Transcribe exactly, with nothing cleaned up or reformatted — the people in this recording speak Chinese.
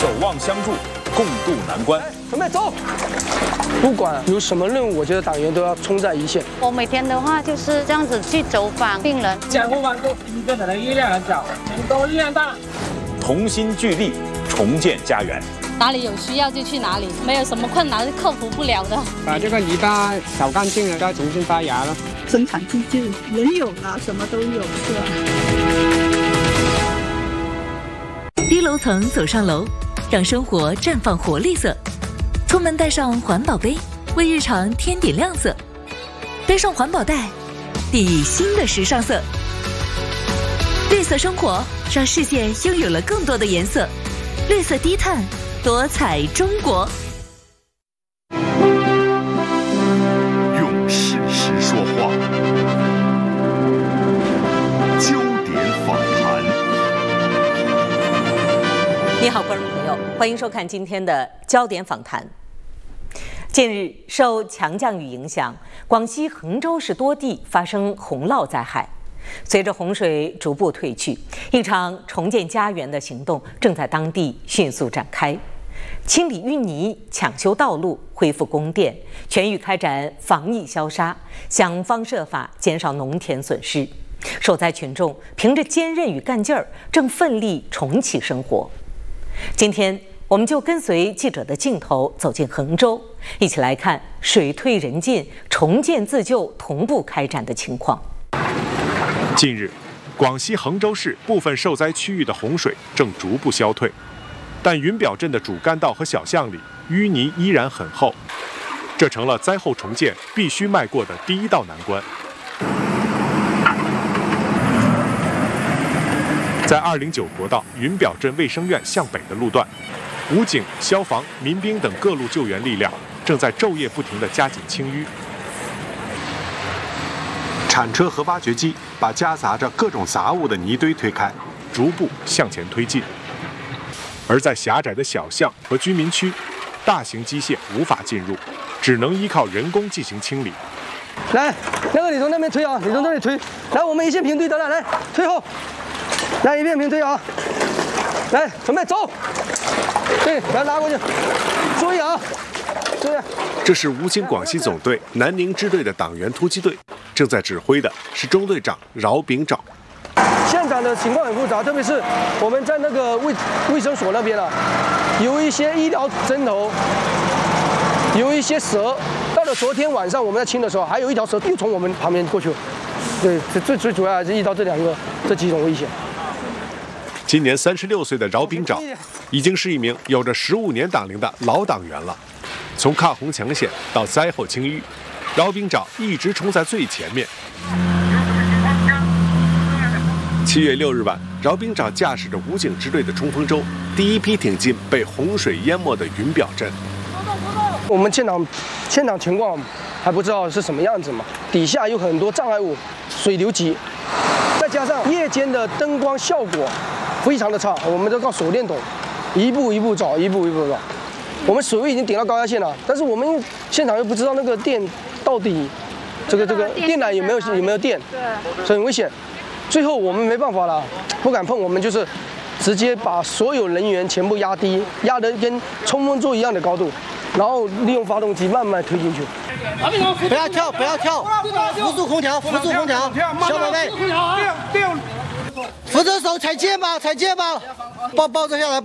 守望相助，共度难关。 准备走！不管有什么任务，我觉得党员都要冲在一线。 我每天的话就是这样子去走访病人， 监护完后，一个人的力量很小，行动力量大。 同心聚力，重建家园。 哪里有需要就去哪里，没有什么困难是克服不了的。 把这个泥巴扫干净了，再重新发芽了。 生产基就人有了，什么都有，是吧？ 低楼层走上楼，让生活绽放活力色。出门带上环保杯，为日常添点亮色。背上环保袋，递以新的时尚色。绿色生活，让世界拥有了更多的颜色。绿色低碳，多彩中国。 用事实说话，焦点访谈。 你好，观众朋友，欢迎收看今天的焦点访谈。近日，受强降雨影响，广西衡州市多地发生洪涝灾害。随着洪水逐步退去，一场重建家园的行动正在当地迅速展开。清理淤泥、抢修道路、恢复供电，全域开展防疫消杀，想方设法减少农田损失。受灾群众凭着坚韧与干劲儿，正奋力重启生活。今天，我们就跟随记者的镜头走进衡州，一起来看水退人进、重建自救同步开展的情况。 近日，广西衡州市部分受灾区域的洪水正逐步消退，但云表镇的主干道和小巷里淤泥依然很厚，这成了灾后重建必须迈过的第一道难关。在二零九国道云表镇卫生院向北的路段，武警、消防、民兵等各路救援力量正在昼夜不停地加紧清淤。铲车和挖掘机把夹杂着各种杂物的泥堆推开，逐步向前推进。而在狭窄的小巷和居民区，大型机械无法进入，只能依靠人工进行清理。 来，那个你从那边推啊，你从这里推。来，我们一线平推的了，来推后，来一片平推啊，来准备走。对，来拉过去，注意啊，注意。 这是武警广西总队南宁支队的党员突击队，正在指挥的是中队长饶炳找。 现场的情况很复杂，特别是我们在那个卫卫生所那边啊，有一些医疗针头，有一些蛇。到了昨天晚上我们在清的时候，还有一条蛇又从我们旁边过去了。对，最最主要还是遇到这两个这几种危险。 今年三十六岁的饶炳找，已经是一名有着十五年党龄的老党员了。从抗洪抢险到灾后清淤，饶炳找一直冲在最前面。七月六日晚，饶炳找驾驶着武警支队的冲锋舟，第一批挺进被洪水淹没的云表镇。 我们现场现场情况还不知道是什么样子嘛，底下有很多障碍物，水流急，再加上夜间的灯光效果非常的差，我们都靠手电筒一步一步找，一步一步找。我们水位已经顶到高压线了，但是我们现场又不知道那个电到底这个这个电缆有没有有没有电，所以很危险。最后我们没办法了，不敢碰，我们就是直接把所有人员全部压低，压得跟冲锋舟一样的高度，然后利用发动机慢慢推进去。 不要跳，不要跳，扶住空调，扶住空调，小宝贝，扶着手踩肩膀，踩肩膀，抱抱着下来。